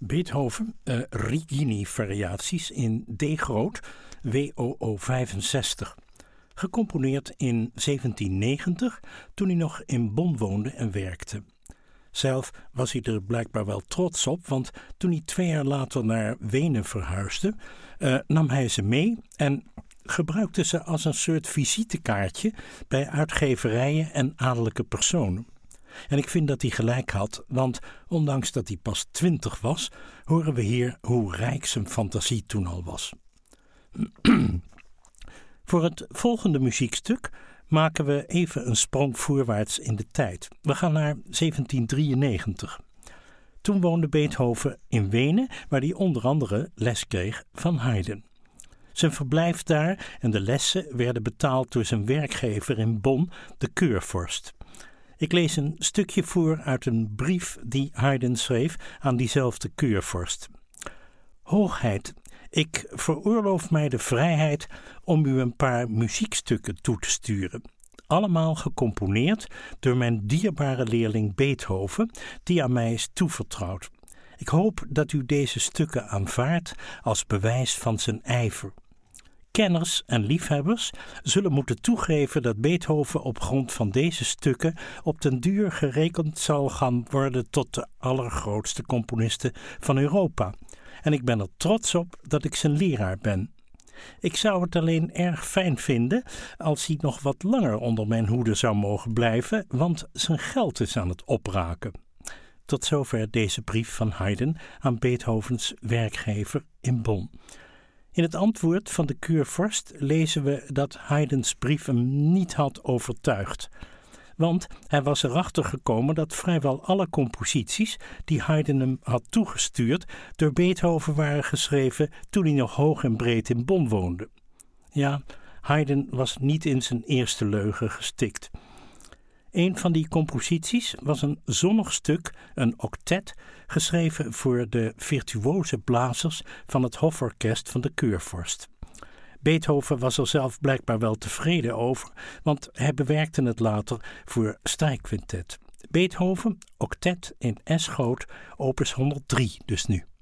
Beethoven, Righini-variaties in D-groot, WOO 65. Gecomponeerd in 1790, toen hij nog in Bonn woonde en werkte. Zelf was hij er blijkbaar wel trots op, want toen hij 2 jaar later naar Wenen verhuisde, nam hij ze mee en gebruikte ze als een soort visitekaartje bij uitgeverijen en adellijke personen. En ik vind dat hij gelijk had, want ondanks dat hij pas 20 was, horen we hier hoe rijk zijn fantasie toen al was. Voor het volgende muziekstuk maken we even een sprong voorwaarts in de tijd. We gaan naar 1793. Toen woonde Beethoven in Wenen, waar hij onder andere les kreeg van Haydn. Zijn verblijf daar en de lessen werden betaald door zijn werkgever in Bonn, de keurvorst. Ik lees een stukje voor uit een brief die Haydn schreef aan diezelfde keurvorst. Hoogheid, ik veroorloof mij de vrijheid om u een paar muziekstukken toe te sturen. Allemaal gecomponeerd door mijn dierbare leerling Beethoven, die aan mij is toevertrouwd. Ik hoop dat u deze stukken aanvaardt als bewijs van zijn ijver. Kenners en liefhebbers zullen moeten toegeven dat Beethoven op grond van deze stukken op den duur gerekend zal gaan worden tot de allergrootste componisten van Europa. En ik ben er trots op dat ik zijn leraar ben. Ik zou het alleen erg fijn vinden als hij nog wat langer onder mijn hoede zou mogen blijven, want zijn geld is aan het opraken. Tot zover deze brief van Haydn aan Beethovens werkgever in Bonn. In het antwoord van de keurvorst lezen we dat Haydns brief hem niet had overtuigd. Want hij was erachter gekomen dat vrijwel alle composities die Haydn hem had toegestuurd door Beethoven waren geschreven toen hij nog hoog en breed in Bonn woonde. Ja, Haydn was niet in zijn eerste leugen gestikt. Een van die composities was een zonnig stuk, een octet, geschreven voor de virtuoze blazers van het hoforkest van de keurvorst. Beethoven was er zelf blijkbaar wel tevreden over, want hij bewerkte het later voor strijkquintet. Beethoven, octet in S-groot, opus 103 dus nu.